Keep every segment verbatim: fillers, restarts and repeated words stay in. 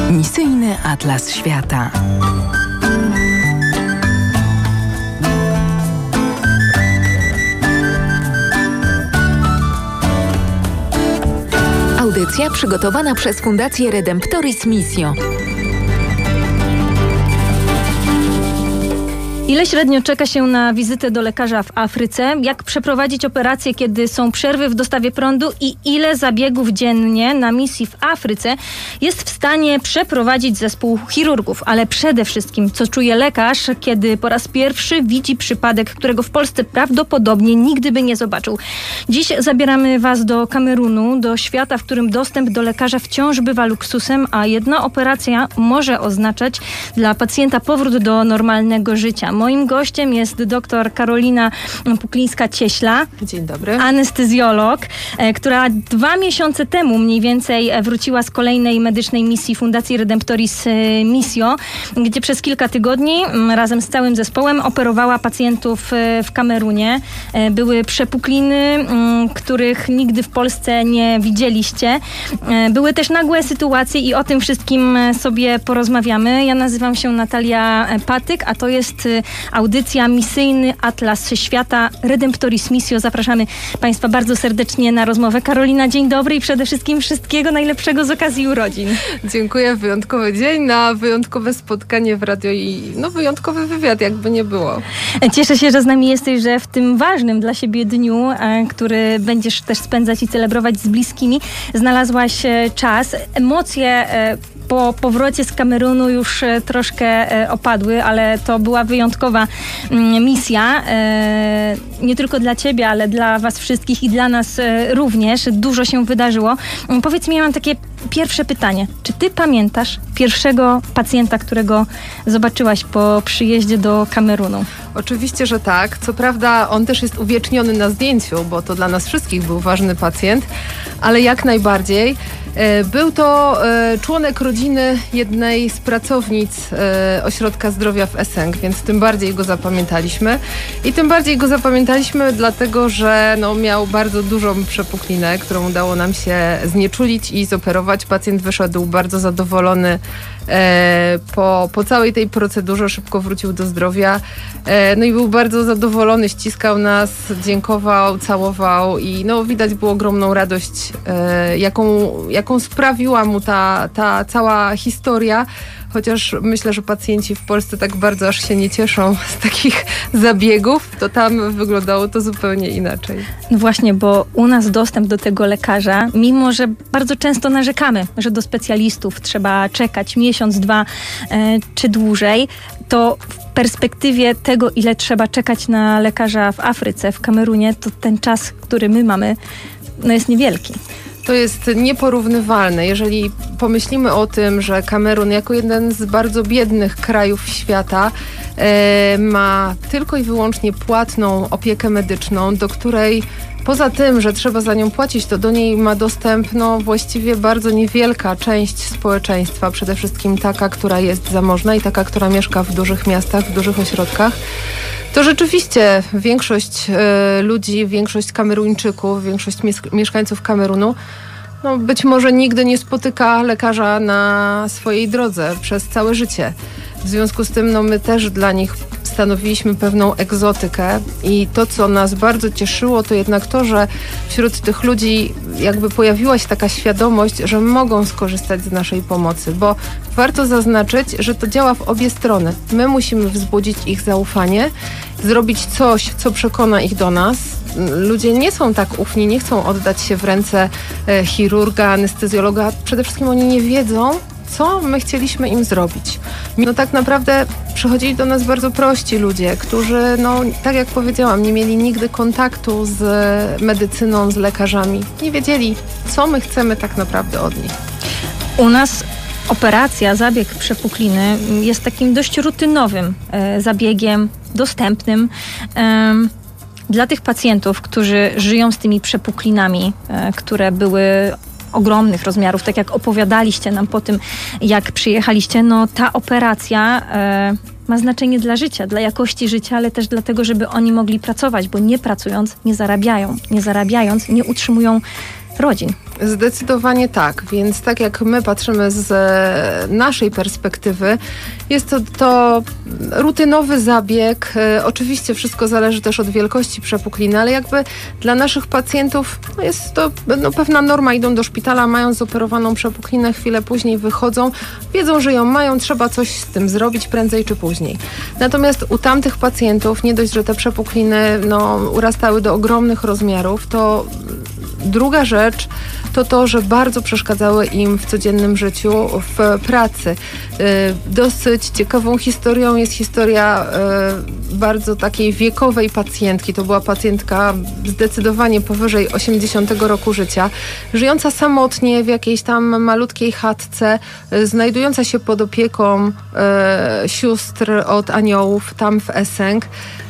Misyjny Atlas Świata. Audycja przygotowana przez Fundację Redemptoris Missio. Ile średnio czeka się na wizytę do lekarza w Afryce? Jak przeprowadzić operację, kiedy są przerwy w dostawie prądu? I ile zabiegów dziennie na misji w Afryce jest w stanie przeprowadzić zespół chirurgów? Ale przede wszystkim, co czuje lekarz, kiedy po raz pierwszy widzi przypadek, którego w Polsce prawdopodobnie nigdy by nie zobaczył? Dziś zabieramy Was do Kamerunu, do świata, w którym dostęp do lekarza wciąż bywa luksusem, a jedna operacja może oznaczać dla pacjenta powrót do normalnego życia. Moim gościem jest dr Karolina Puklińska-Cieśla. Dzień dobry. Anestezjolog, która dwa miesiące temu mniej więcej wróciła z kolejnej medycznej misji Fundacji Redemptoris Missio, gdzie przez kilka tygodni razem z całym zespołem operowała pacjentów w Kamerunie. Były przepukliny, których nigdy w Polsce nie widzieliście. Były też nagłe sytuacje i o tym wszystkim sobie porozmawiamy. Ja nazywam się Natalia Patyk, a to jest audycja Misyjny Atlas Świata Redemptoris Missio. Zapraszamy Państwa bardzo serdecznie na rozmowę. Karolina, dzień dobry i przede wszystkim wszystkiego najlepszego z okazji urodzin. Dziękuję. Wyjątkowy dzień na wyjątkowe spotkanie w radio i no wyjątkowy wywiad, jakby nie było. Cieszę się, że z nami jesteś, że w tym ważnym dla siebie dniu, który będziesz też spędzać i celebrować z bliskimi, znalazłaś czas. Emocje po powrocie z Kamerunu już troszkę opadły, ale to była wyjątkowa misja. Nie tylko dla Ciebie, ale dla Was wszystkich i dla nas również. Dużo się wydarzyło. Powiedz mi, ja mam takie pierwsze pytanie. Czy Ty pamiętasz pierwszego pacjenta, którego zobaczyłaś po przyjeździe do Kamerunu? Oczywiście, że tak. Co prawda on też jest uwieczniony na zdjęciu, bo to dla nas wszystkich był ważny pacjent, ale jak najbardziej. Był to członek rodziny jednej z pracownic Ośrodka Zdrowia w Eseng, więc tym bardziej go zapamiętaliśmy. I tym bardziej go zapamiętaliśmy dlatego, że no, miał bardzo dużą przepuklinę, którą udało nam się znieczulić i zoperować. Pacjent wyszedł bardzo zadowolony po, po całej tej procedurze, szybko wrócił do zdrowia. No i był bardzo zadowolony, ściskał nas, dziękował, całował i no, widać było ogromną radość, jaką, jaką sprawiła mu ta, ta cała historia. Chociaż myślę, że pacjenci w Polsce tak bardzo aż się nie cieszą z takich zabiegów, to tam wyglądało to zupełnie inaczej. No właśnie, bo u nas dostęp do tego lekarza, mimo że bardzo często narzekamy, że do specjalistów trzeba czekać miesiąc, dwa e, czy dłużej, to w perspektywie tego, ile trzeba czekać na lekarza w Afryce, w Kamerunie, to ten czas, który my mamy, no jest niewielki. To jest nieporównywalne. Jeżeli pomyślimy o tym, że Kamerun jako jeden z bardzo biednych krajów świata e, ma tylko i wyłącznie płatną opiekę medyczną, do której poza tym, że trzeba za nią płacić, to do niej ma dostęp no, właściwie bardzo niewielka część społeczeństwa, przede wszystkim taka, która jest zamożna i taka, która mieszka w dużych miastach, w dużych ośrodkach. To rzeczywiście większość y, ludzi, większość Kameruńczyków, większość mies- mieszkańców Kamerunu no, być może nigdy nie spotyka lekarza na swojej drodze przez całe życie. W związku z tym no, my też dla nich stanowiliśmy pewną egzotykę i to, co nas bardzo cieszyło, to jednak to, że wśród tych ludzi jakby pojawiła się taka świadomość, że mogą skorzystać z naszej pomocy, bo warto zaznaczyć, że to działa w obie strony. My musimy wzbudzić ich zaufanie, zrobić coś, co przekona ich do nas. Ludzie nie są tak ufni, nie chcą oddać się w ręce e, chirurga, anestezjologa. Przede wszystkim oni nie wiedzą, co my chcieliśmy im zrobić. No tak naprawdę przychodzili do nas bardzo prości ludzie, którzy, no tak jak powiedziałam, nie mieli nigdy kontaktu z medycyną, z lekarzami. Nie wiedzieli, co my chcemy tak naprawdę od nich. U nas operacja, zabieg przepukliny jest takim dość rutynowym e, zabiegiem, dostępnym. E, dla tych pacjentów, którzy żyją z tymi przepuklinami, e, które były ogromnych rozmiarów, tak jak opowiadaliście nam po tym, jak przyjechaliście, no ta operacja e, ma znaczenie dla życia, dla jakości życia, ale też dlatego, żeby oni mogli pracować, bo nie pracując nie zarabiają, nie zarabiając nie utrzymują rodzin. Zdecydowanie tak, więc tak jak my patrzymy z naszej perspektywy, jest to, to rutynowy zabieg. E, oczywiście wszystko zależy też od wielkości przepukliny, ale jakby dla naszych pacjentów no jest to no, pewna norma. Idą do szpitala, mają zoperowaną przepuklinę, chwilę później wychodzą, wiedzą, że ją mają, trzeba coś z tym zrobić prędzej czy później. Natomiast u tamtych pacjentów nie dość, że te przepukliny no, urastały do ogromnych rozmiarów, to druga rzecz to to, że bardzo przeszkadzały im w codziennym życiu, w pracy. Dosyć ciekawą historią jest historia bardzo takiej wiekowej pacjentki. To była pacjentka zdecydowanie powyżej osiemdziesiątego roku życia, żyjąca samotnie w jakiejś tam malutkiej chatce, znajdująca się pod opieką sióstr od aniołów tam w Esseng.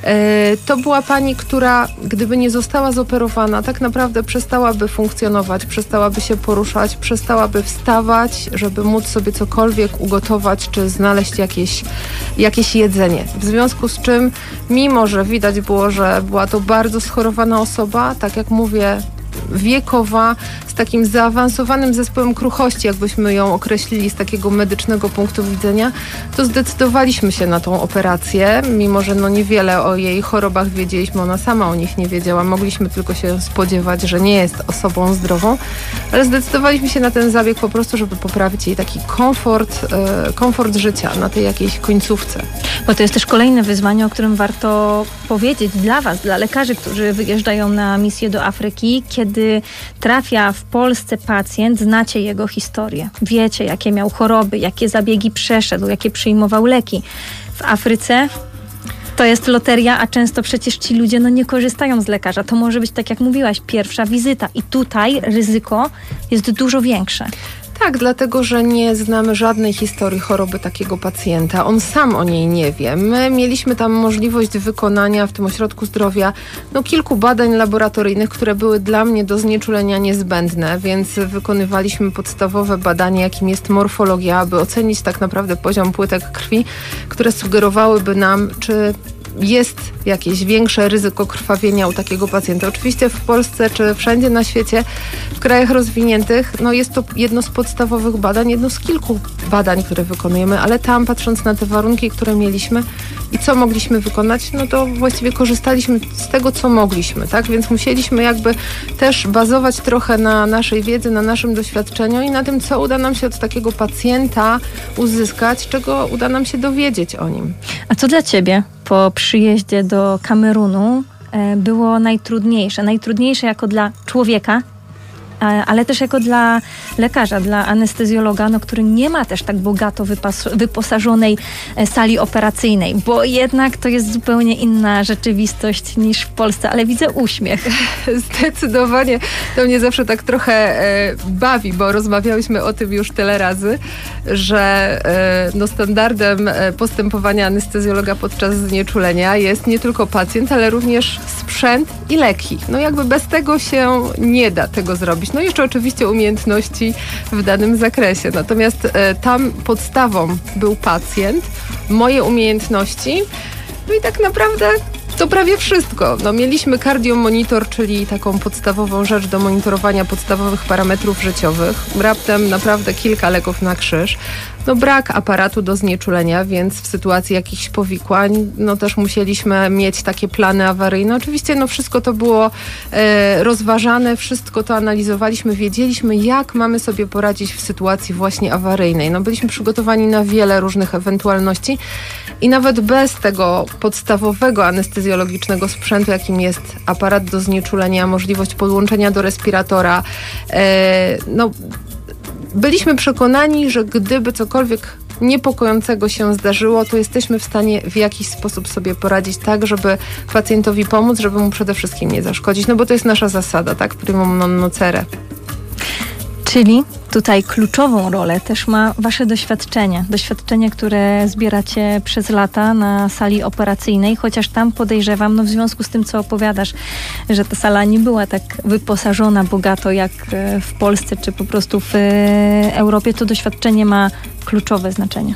To była pani, która gdyby nie została zoperowana, tak naprawdę przestałaby funkcjonować, przestałaby się poruszać, przestałaby wstawać, żeby móc sobie cokolwiek ugotować, czy znaleźć jakieś, jakieś jedzenie. W związku z czym, mimo że widać było, że była to bardzo schorowana osoba, tak jak mówię, wiekowa, z takim zaawansowanym zespołem kruchości, jakbyśmy ją określili z takiego medycznego punktu widzenia, to zdecydowaliśmy się na tą operację, mimo że no niewiele o jej chorobach wiedzieliśmy, ona sama o nich nie wiedziała, mogliśmy tylko się spodziewać, że nie jest osobą zdrową, ale zdecydowaliśmy się na ten zabieg po prostu, żeby poprawić jej taki komfort, e, komfort życia na tej jakiejś końcówce. Bo to jest też kolejne wyzwanie, o którym warto powiedzieć dla was, dla lekarzy, którzy wyjeżdżają na misję do Afryki, kiedy trafia w Polsce pacjent, znacie jego historię. Wiecie, jakie miał choroby, jakie zabiegi przeszedł, jakie przyjmował leki. W Afryce to jest loteria, a często przecież ci ludzie no, nie korzystają z lekarza. To może być, tak jak mówiłaś, pierwsza wizyta. I tutaj ryzyko jest dużo większe. Tak, dlatego, że nie znamy żadnej historii choroby takiego pacjenta. On sam o niej nie wie. My mieliśmy tam możliwość wykonania w tym ośrodku zdrowia no, kilku badań laboratoryjnych, które były dla mnie do znieczulenia niezbędne, więc wykonywaliśmy podstawowe badanie, jakim jest morfologia, aby ocenić tak naprawdę poziom płytek krwi, które sugerowałyby nam, czy jest jakieś większe ryzyko krwawienia u takiego pacjenta. Oczywiście w Polsce czy wszędzie na świecie, w krajach rozwiniętych, no jest to jedno z podstawowych badań, jedno z kilku badań, które wykonujemy, ale tam patrząc na te warunki, które mieliśmy i co mogliśmy wykonać, no to właściwie korzystaliśmy z tego, co mogliśmy, tak? Więc musieliśmy jakby też bazować trochę na naszej wiedzy, na naszym doświadczeniu i na tym, co uda nam się od takiego pacjenta uzyskać, czego uda nam się dowiedzieć o nim. A co dla ciebie po przyjeździe do Kamerunu e, było najtrudniejsze? Najtrudniejsze jako dla człowieka, e, ale też jako dla lekarza, dla anestezjologa, no, który nie ma też tak bogato wypas- wyposażonej e, sali operacyjnej, bo jednak to jest zupełnie inna rzeczywistość niż w Polsce, ale widzę uśmiech. Zdecydowanie. To mnie zawsze tak trochę e, bawi, bo rozmawiałyśmy o tym już tyle razy, że e, no standardem e, postępowania anestezjologa podczas znieczulenia jest nie tylko pacjent, ale również sprzęt i leki. No jakby bez tego się nie da tego zrobić. No jeszcze oczywiście umiejętności w danym zakresie. Natomiast e, tam podstawą był pacjent, moje umiejętności, no i tak naprawdę to prawie wszystko. No, mieliśmy kardiomonitor, czyli taką podstawową rzecz do monitorowania podstawowych parametrów życiowych. Raptem naprawdę kilka leków na krzyż. No, brak aparatu do znieczulenia, więc w sytuacji jakichś powikłań, no też musieliśmy mieć takie plany awaryjne. Oczywiście no wszystko to było e, rozważane, wszystko to analizowaliśmy, wiedzieliśmy, jak mamy sobie poradzić w sytuacji właśnie awaryjnej. No byliśmy przygotowani na wiele różnych ewentualności i nawet bez tego podstawowego anestezjologicznego sprzętu, jakim jest aparat do znieczulenia, możliwość podłączenia do respiratora, e, no byliśmy przekonani, że gdyby cokolwiek niepokojącego się zdarzyło, to jesteśmy w stanie w jakiś sposób sobie poradzić tak, żeby pacjentowi pomóc, żeby mu przede wszystkim nie zaszkodzić. No bo to jest nasza zasada, tak? Primum non nocere. Czyli tutaj kluczową rolę też ma wasze doświadczenie. Doświadczenie, które zbieracie przez lata na sali operacyjnej, chociaż tam podejrzewam, no w związku z tym, co opowiadasz, że ta sala nie była tak wyposażona bogato jak w Polsce, czy po prostu w Europie, to doświadczenie ma kluczowe znaczenie.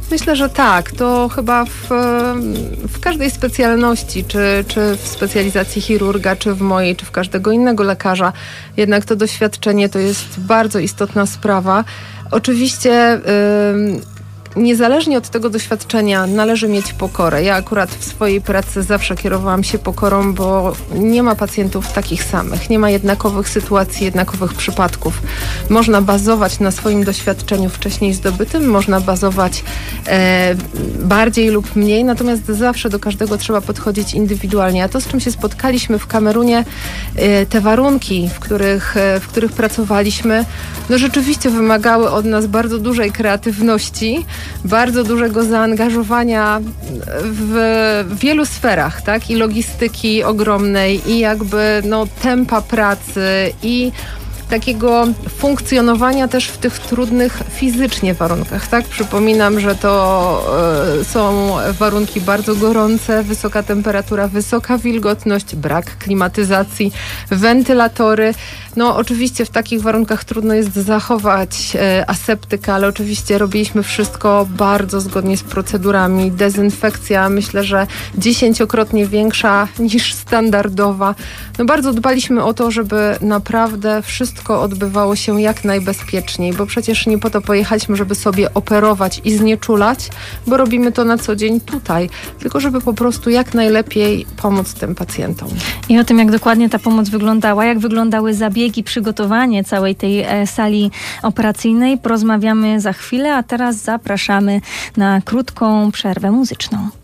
Myślę, że tak. To chyba w, w każdej specjalności, czy, czy w specjalizacji chirurga, czy w mojej, czy w każdego innego lekarza, jednak to doświadczenie to jest bardzo istotna sprawa. Oczywiście yy, niezależnie od tego doświadczenia należy mieć pokorę. Ja akurat w swojej pracy zawsze kierowałam się pokorą, bo nie ma pacjentów takich samych. Nie ma jednakowych sytuacji, jednakowych przypadków. Można bazować na swoim doświadczeniu wcześniej zdobytym, można bazować e, bardziej lub mniej, natomiast zawsze do każdego trzeba podchodzić indywidualnie. A to, z czym się spotkaliśmy w Kamerunie, e, te warunki, w których, e, w których pracowaliśmy, no rzeczywiście wymagały od nas bardzo dużej kreatywności, bardzo dużego zaangażowania w wielu sferach, tak? I logistyki ogromnej, i jakby no, tempa pracy, i takiego funkcjonowania też w tych trudnych fizycznie warunkach, tak? Przypominam, że to y, są warunki bardzo gorące, wysoka temperatura, wysoka wilgotność, brak klimatyzacji, wentylatory. No oczywiście w takich warunkach trudno jest zachować e, aseptykę, ale oczywiście robiliśmy wszystko bardzo zgodnie z procedurami. Dezynfekcja myślę, że dziesięciokrotnie większa niż standardowa. No bardzo dbaliśmy o to, żeby naprawdę wszystko odbywało się jak najbezpieczniej, bo przecież nie po to pojechaliśmy, żeby sobie operować i znieczulać, bo robimy to na co dzień tutaj, tylko żeby po prostu jak najlepiej pomóc tym pacjentom. I o tym, jak dokładnie ta pomoc wyglądała, jak wyglądały zabiegi, przygotowanie całej tej e, sali operacyjnej, porozmawiamy za chwilę, a teraz zapraszamy na krótką przerwę muzyczną.